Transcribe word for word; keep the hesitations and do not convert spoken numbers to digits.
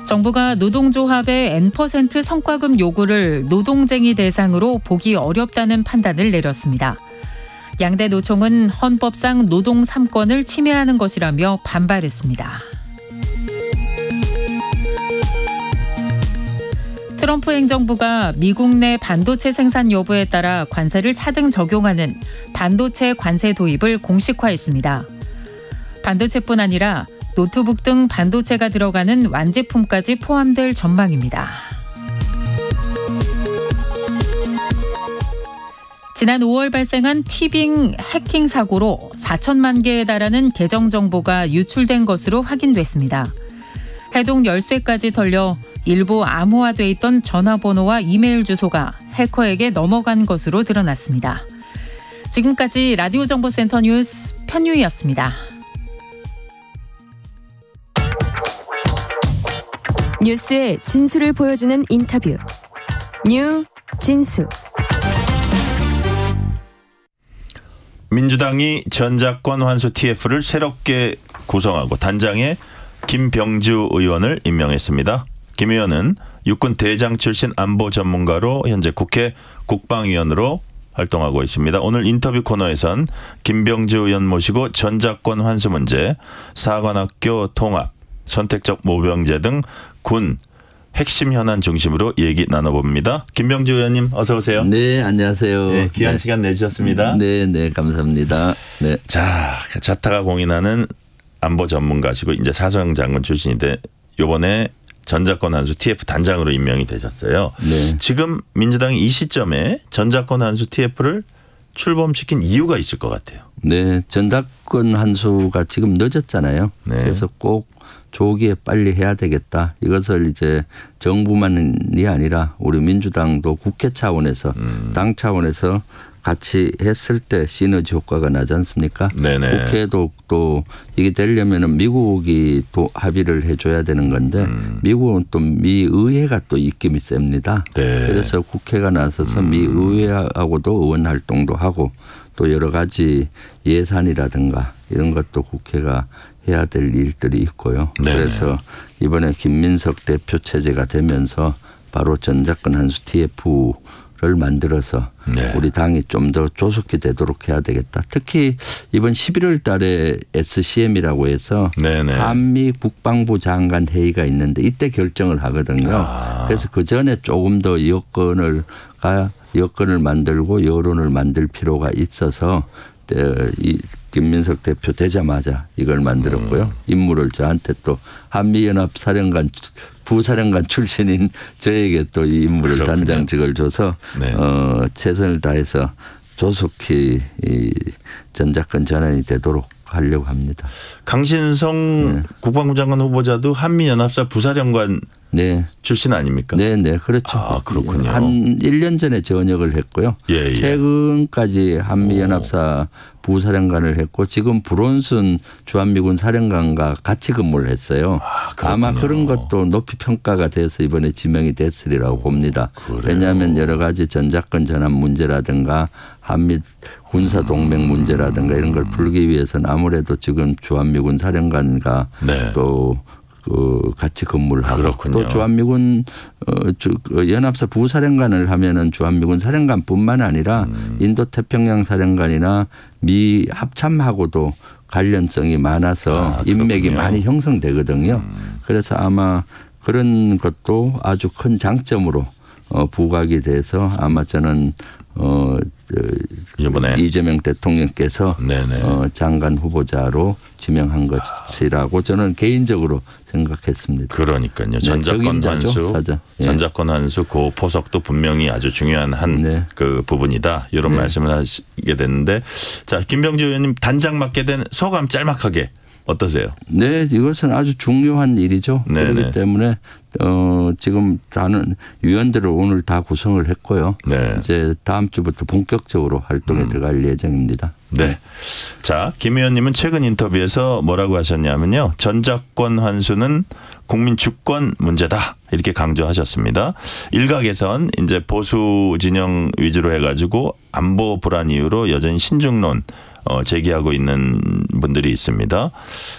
정부가 노동조합의 엔 퍼센트 성과금 요구를 노동쟁이 대상으로 보기 어렵다는 판단을 내렸습니다. 양대 노총은 헌법상 노동 삼 권을 침해하는 것이라며 반발했습니다. 트럼프 행정부가 미국 내 반도체 생산 여부에 따라 관세를 차등 적용하는 반도체 관세 도입을 공식화했습니다. 반도체뿐 아니라 노트북 등 반도체가 들어가는 완제품까지 포함될 전망입니다. 지난 오월 발생한 티빙 해킹 사고로 사천만 개에 달하는 계정 정보가 유출된 것으로 확인됐습니다. 해동 열쇠까지 털려 일부 암호화돼 있던 전화번호와 이메일 주소가 해커에게 넘어간 것으로 드러났습니다. 지금까지 라디오 정보센터 뉴스 편유희였습니다. 뉴스의 진수를 보여주는 인터뷰. 뉴 진수. 민주당이 전작권 환수 티에프를 새롭게 구성하고 단장에 김병주 의원을 임명했습니다. 김 의원은 육군 대장 출신 안보 전문가로 현재 국회 국방위원으로 활동하고 있습니다. 오늘 인터뷰 코너에선 김병주 의원 모시고 전작권 환수 문제, 사관학교 통합, 선택적 모병제 등 군 핵심 현안 중심으로 얘기 나눠봅니다. 김병주 의원님 어서 오세요. 네, 안녕하세요. 네, 귀한 네. 시간 내주셨습니다. 네, 네, 감사합니다. 네. 자, 자타가 공인하는 안보 전문가시고 이제 사성 장군 출신인데 이번에 전작권 환수 티에프 단장으로 임명이 되셨어요. 네. 지금 민주당이 이 시점에 전작권 환수 티에프를 출범시킨 이유가 있을 것 같아요. 네, 전작권 환수가 지금 늦었잖아요. 네. 그래서 꼭 조기에 빨리 해야 되겠다. 이것을 이제 정부만이 아니라 우리 민주당도 국회 차원에서 음. 당 차원에서 같이 했을 때 시너지 효과가 나지 않습니까? 네네. 국회도 또 이게 되려면은 미국이 또 합의를 해줘야 되는 건데 음. 미국은 또 미 의회가 또 입김이 셉니다. 네. 그래서 국회가 나서서 음. 미 의회하고도 의원 활동도 하고 또 여러 가지 예산이라든가 이런 것도 국회가 해야 될 일들이 있고요. 네네. 그래서 이번에 김민석 대표 체제가 되면서 바로 전작권 환수 티에프를 만들어서 네. 우리 당이 좀 더 조속히 되도록 해야 되겠다. 특히 이번 십일월 달에 에스씨엠이라고 해서 네네. 한미 국방부 장관 회의가 있는데 이때 결정을 하거든요. 아. 그래서 그 전에 조금 더 여건을 가 여건을 만들고 여론을 만들 필요가 있어서 이 김민석 대표 되자마자 이걸 만들었고요. 음. 임무를 저한테 또 한미연합 사령관 부사령관 출신인 저에게 또 이 임무를 그렇군요. 단장직을 줘서 네. 어, 최선을 다해서 조속히 이 전작권 전환이 되도록 하려고 합니다. 강신성 네. 국방부 장관 후보자도 한미연합사 부사령관 네. 출신 아닙니까? 네, 네, 그렇죠. 아, 그렇군요. 한 일 년 전에 전역을 했고요. 예, 예. 최근까지 한미연합사 오. 부사령관을 했고 지금 브론슨 주한미군 사령관과 같이 근무를 했어요. 아, 아마 그런 것도 높이 평가가 돼서 이번에 지명이 됐으리라고 오, 봅니다. 그래요. 왜냐하면 여러 가지 전작권 전환 문제라든가 한미 군사동맹 문제라든가 이런 걸 풀기 위해서는 아무래도 지금 주한미군 사령관과 네. 또 그 같이 근무를 하고 그렇군요. 또 주한미군 어, 주, 연합사 부사령관을 하면은 주한미군 사령관뿐만 아니라 음. 인도태평양 사령관이나 미 합참하고도 관련성이 많아서 아, 인맥이 많이 형성되거든요. 음. 그래서 아마 그런 것도 아주 큰 장점으로 어, 부각이 돼서 아마 저는 어, 이번에 이재명 대통령께서 어, 장관 후보자로 지명한 것이라고 저는 개인적으로 생각했습니다. 그러니까요. 전작권 환수, 예. 전작권 환수 그 포석도 분명히 아주 중요한 한 네. 그 부분이다. 이런 네. 말씀을 하시게 됐는데, 자 김병주 의원님 단장 맡게 된 소감 짤막하게 어떠세요? 네, 이것은 아주 중요한 일이죠. 네네. 그렇기 때문에 어, 지금 다는 위원들을 오늘 다 구성을 했고요. 네. 이제 다음 주부터 본격적으로 활동에 음. 들어갈 예정입니다. 네. 자, 김 의원님은 최근 인터뷰에서 뭐라고 하셨냐면요. 전작권 환수는 국민 주권 문제다. 이렇게 강조하셨습니다. 일각에선 이제 보수 진영 위주로 해가지고 안보 불안 이유로 여전히 신중론 어, 제기하고 있는 분들이 있습니다.